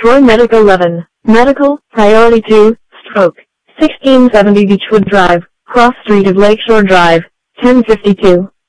Troy Medic 11. Medical, Priority 2, Stroke. 1670 Beechwood Drive, Cross Street of Lakeshore Drive, 1052.